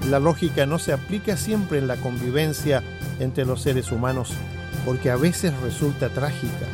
La lógica no se aplica siempre en la convivencia entre los seres humanos, porque a veces resulta trágica.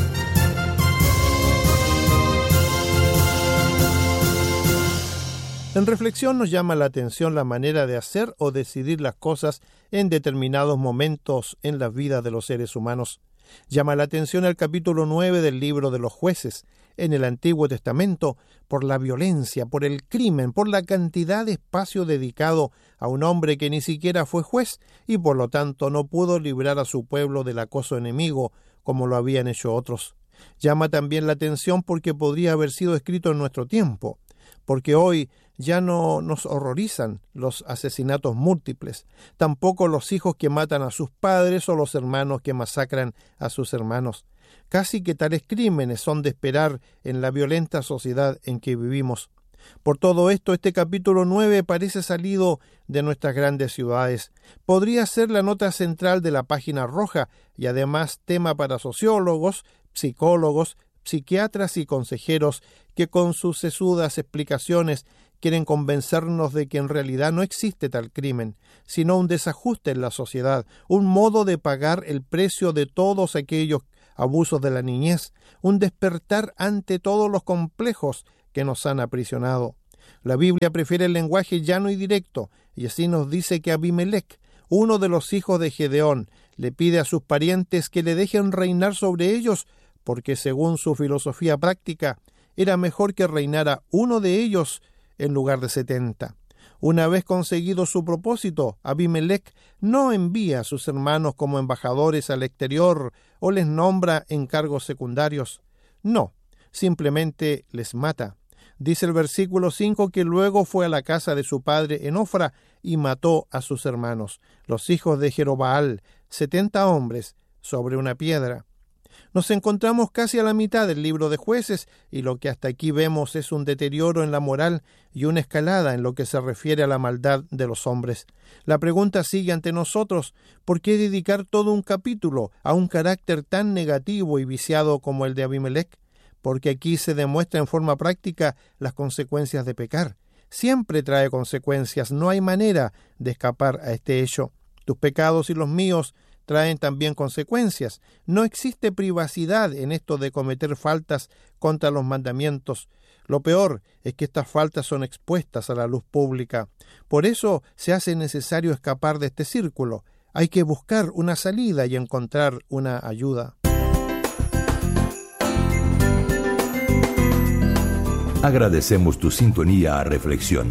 En reflexión nos llama la atención la manera de hacer o decidir las cosas en determinados momentos en la vida de los seres humanos. Llama la atención el capítulo 9 del libro de los Jueces, en el Antiguo Testamento, por la violencia, por el crimen, por la cantidad de espacio dedicado a un hombre que ni siquiera fue juez y por lo tanto no pudo librar a su pueblo del acoso enemigo como lo habían hecho otros. Llama también la atención porque podría haber sido escrito en nuestro tiempo, porque hoy ya no nos horrorizan los asesinatos múltiples, tampoco los hijos que matan a sus padres o los hermanos que masacran a sus hermanos. Casi que tales crímenes son de esperar en la violenta sociedad en que vivimos. Por todo esto, este capítulo 9 parece salido de nuestras grandes ciudades. Podría ser la nota central de la página roja y además tema para sociólogos, psicólogos, psiquiatras y consejeros que con sus sesudas explicaciones quieren convencernos de que en realidad no existe tal crimen, sino un desajuste en la sociedad, un modo de pagar el precio de todos aquellos abusos de la niñez, un despertar ante todos los complejos que nos han aprisionado. La Biblia prefiere el lenguaje llano y directo, y así nos dice que Abimelech, uno de los hijos de Gedeón, le pide a sus parientes que le dejen reinar sobre ellos, porque según su filosofía práctica, era mejor que reinara uno de ellos en lugar de 70. Una vez conseguido su propósito, Abimelech no envía a sus hermanos como embajadores al exterior o les nombra en cargos secundarios. No, simplemente les mata. Dice el versículo 5 que luego fue a la casa de su padre en Ofra y mató a sus hermanos, los hijos de Jerobaal, 70 hombres, sobre una piedra. Nos encontramos casi a la mitad del libro de Jueces y lo que hasta aquí vemos es un deterioro en la moral y una escalada en lo que se refiere a la maldad de los hombres. La pregunta sigue ante nosotros: ¿por qué dedicar todo un capítulo a un carácter tan negativo y viciado como el de Abimelech? Porque aquí se demuestra en forma práctica las consecuencias de pecar. Siempre trae consecuencias, no hay manera de escapar a este hecho. Tus pecados y los míos traen también consecuencias. No existe privacidad en esto de cometer faltas contra los mandamientos. Lo peor es que estas faltas son expuestas a la luz pública. Por eso se hace necesario escapar de este círculo. Hay que buscar una salida y encontrar una ayuda. Agradecemos tu sintonía a Reflexión.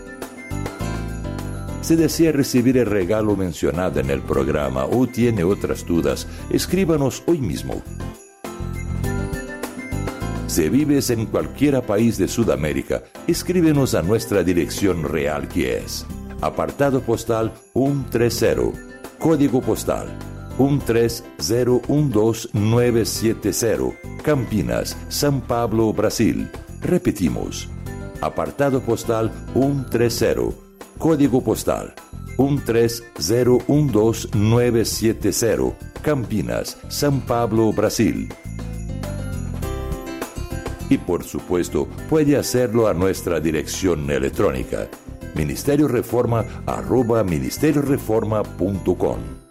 Si desea recibir el regalo mencionado en el programa o tiene otras dudas, escríbanos hoy mismo. Si vives en cualquier país de Sudamérica, escríbenos a nuestra dirección real, que es apartado postal 130, código postal 13012970, Campinas, São Paulo, Brasil. Repetimos, apartado postal 130, código postal 13012970, Campinas, São Paulo, Brasil. Y por supuesto, puede hacerlo a nuestra dirección electrónica, ministerioreforma@ministerioreforma.com.